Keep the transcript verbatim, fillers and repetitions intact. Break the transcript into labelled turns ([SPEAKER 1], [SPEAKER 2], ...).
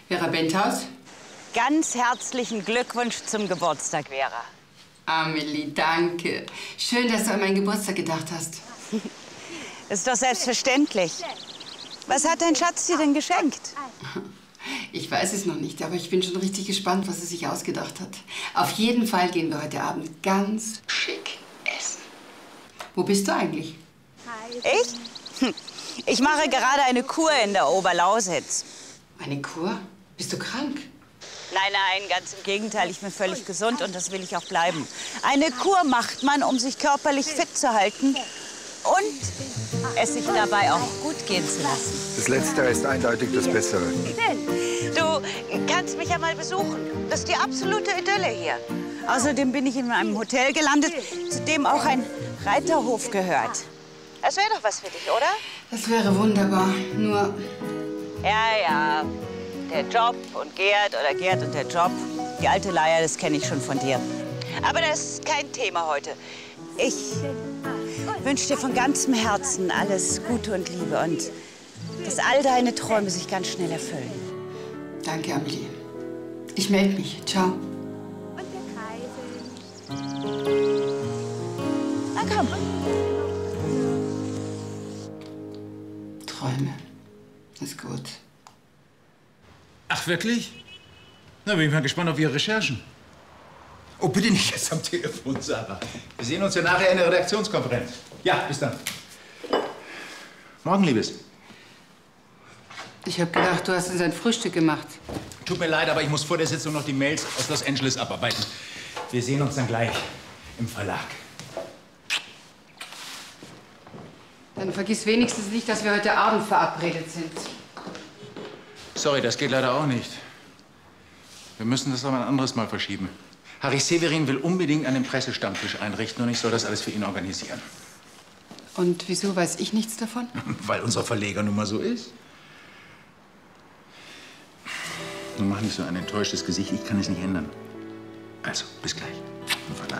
[SPEAKER 1] Vera Benthaus?
[SPEAKER 2] Ganz herzlichen Glückwunsch zum Geburtstag, Vera.
[SPEAKER 1] Amelie, danke. Schön, dass du an meinen Geburtstag gedacht hast.
[SPEAKER 2] Ist doch selbstverständlich. Was hat dein Schatz dir denn geschenkt?
[SPEAKER 1] Ich weiß es noch nicht, aber ich bin schon richtig gespannt, was er sich ausgedacht hat. Auf jeden Fall gehen wir heute Abend ganz schick essen. Wo bist du eigentlich?
[SPEAKER 2] Ich? Hm. Ich mache gerade eine Kur in der Oberlausitz.
[SPEAKER 1] Eine Kur? Bist du krank?
[SPEAKER 2] Nein, nein, ganz im Gegenteil. Ich bin völlig gesund und das will ich auch bleiben. Eine Kur macht man, um sich körperlich fit zu halten und es sich dabei auch gut gehen zu lassen.
[SPEAKER 3] Das Letztere ist eindeutig das Bessere.
[SPEAKER 2] Du kannst mich ja mal besuchen. Das ist die absolute Idylle hier. Außerdem bin ich in einem Hotel gelandet, zu dem auch ein Reiterhof gehört. Das wäre doch was für dich, oder?
[SPEAKER 1] Das wäre wunderbar, nur...
[SPEAKER 2] Ja, ja. Der Job und Gerd oder Gerd und der Job. Die alte Leier, das kenne ich schon von dir. Aber das ist kein Thema heute. Ich wünsche dir von ganzem Herzen alles Gute und Liebe und dass all deine Träume sich ganz schnell erfüllen.
[SPEAKER 1] Danke, Amelie. Ich melde mich. Ciao.
[SPEAKER 2] Na komm.
[SPEAKER 1] Träume. Ist gut.
[SPEAKER 4] Ach, wirklich? Na, bin ich mal gespannt auf Ihre Recherchen.
[SPEAKER 5] Oh, bitte nicht jetzt am Telefon, Sarah. Wir sehen uns ja nachher in der Redaktionskonferenz. Ja, bis dann. Morgen, Liebes.
[SPEAKER 1] Ich habe gedacht, du hast uns ein Frühstück gemacht.
[SPEAKER 5] Tut mir leid, aber ich muss vor der Sitzung noch die Mails aus Los Angeles abarbeiten. Wir sehen uns dann gleich im Verlag.
[SPEAKER 1] Dann vergiss wenigstens nicht, dass wir heute Abend verabredet sind.
[SPEAKER 5] Sorry, das geht leider auch nicht. Wir müssen das aber ein anderes Mal verschieben. Harry Severin will unbedingt einen Pressestammtisch einrichten und ich soll das alles für ihn organisieren.
[SPEAKER 1] Und wieso weiß ich nichts davon?
[SPEAKER 5] Weil unser Verleger nun mal so ist. Nun mach nicht so ein enttäuschtes Gesicht, ich kann es nicht ändern. Also, bis gleich im Verlag.